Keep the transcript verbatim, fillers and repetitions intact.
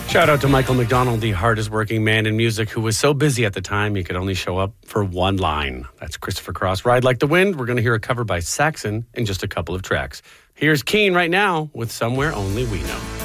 Shout out to Michael McDonald, the hardest working man in music, who was so busy at the time he could only show up for one line. That's Christopher Cross, Ride Like the Wind. We're going to hear a cover by Saxon in just a couple of tracks. Here's Keen right now with Somewhere Only We Know.